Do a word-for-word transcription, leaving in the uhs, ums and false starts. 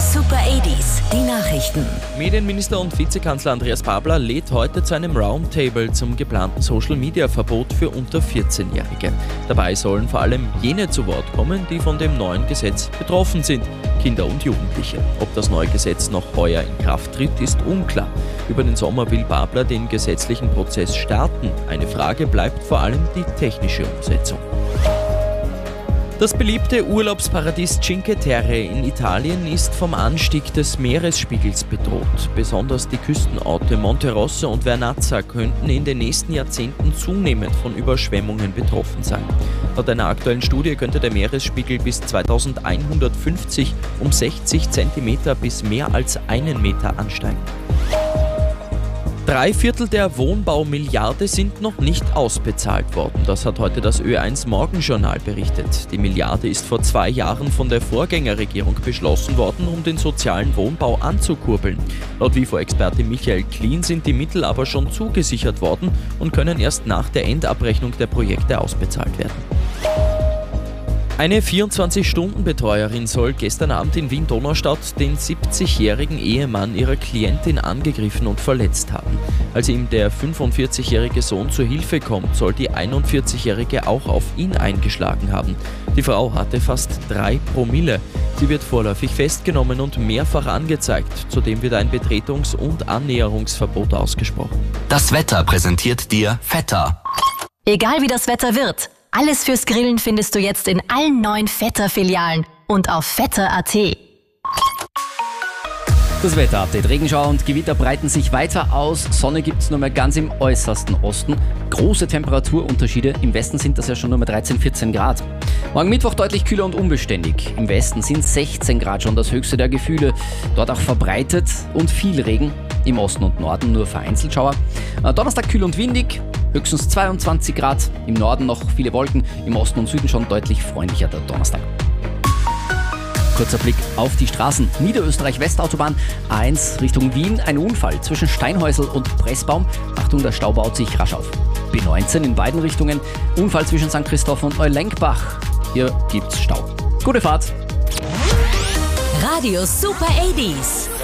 Super achtziger, die Nachrichten. Medienminister und Vizekanzler Andreas Babler lädt heute zu einem Roundtable zum geplanten Social-Media-Verbot für unter vierzehnjährige. Dabei sollen vor allem jene zu Wort kommen, die von dem neuen Gesetz betroffen sind, Kinder und Jugendliche. Ob das neue Gesetz noch heuer in Kraft tritt, ist unklar. Über den Sommer will Babler den gesetzlichen Prozess starten. Eine Frage bleibt vor allem die technische Umsetzung. Das beliebte Urlaubsparadies Cinque Terre in Italien ist vom Anstieg des Meeresspiegels bedroht. Besonders die Küstenorte Monterosso und Vernazza könnten in den nächsten Jahrzehnten zunehmend von Überschwemmungen betroffen sein. Laut einer aktuellen Studie könnte der Meeresspiegel bis zweitausendeinhundertfünfzig um sechzig Zentimeter bis mehr als einen Meter ansteigen. Drei Viertel der Wohnbaumilliarde sind noch nicht ausbezahlt worden. Das hat heute das Ö eins Morgenjournal berichtet. Die Milliarde ist vor zwei Jahren von der Vorgängerregierung beschlossen worden, um den sozialen Wohnbau anzukurbeln. Laut W I F O-Experte Michael Klien sind die Mittel aber schon zugesichert worden und können erst nach der Endabrechnung der Projekte ausbezahlt werden. Eine vierundzwanzig-Stunden-Betreuerin soll gestern Abend in Wien-Donaustadt den siebzigjährigen Ehemann ihrer Klientin angegriffen und verletzt haben. Als ihm der fünfundvierzigjährige Sohn zur Hilfe kommt, soll die einundvierzigjährige auch auf ihn eingeschlagen haben. Die Frau hatte fast drei Promille. Sie wird vorläufig festgenommen und mehrfach angezeigt. Zudem wird ein Betretungs- und Annäherungsverbot ausgesprochen. Das Wetter präsentiert dir Vetter. Egal wie das Wetter wird, alles fürs Grillen findest du jetzt in allen neuen Vetter-Filialen und auf vetter punkt at. Das Wetterupdate. Regenschauer und Gewitter breiten sich weiter aus. Sonne gibt es nur mehr ganz im äußersten Osten. Große Temperaturunterschiede. Im Westen sind das ja schon nur mehr dreizehn, vierzehn Grad. Morgen Mittwoch deutlich kühler und unbeständig. Im Westen sind sechzehn Grad schon das höchste der Gefühle. Dort auch verbreitet und viel Regen. Im Osten und Norden nur vereinzelt Schauer. Donnerstag kühl und windig. Höchstens zweiundzwanzig Grad. Im Norden noch viele Wolken. Im Osten und Süden schon deutlich freundlicher der Donnerstag. Kurzer Blick auf die Straßen. Niederösterreich-Westautobahn A eins Richtung Wien. Ein Unfall zwischen Steinhäusl und Pressbaum. Achtung, der Stau baut sich rasch auf. B neunzehn in beiden Richtungen. Unfall zwischen Sankt Christoph und Neulenkbach. Hier gibt's Stau. Gute Fahrt. Radio Super achtziger.